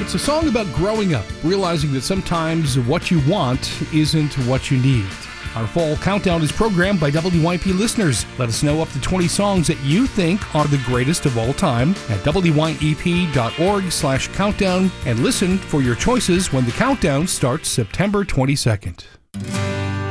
It's a song about growing up, realizing that sometimes what you want isn't what you need. Our fall countdown is programmed by WYP listeners. Let us know up to 20 songs that you think are the greatest of all time at wyep.org/countdown and listen for your choices when the countdown starts September 22nd.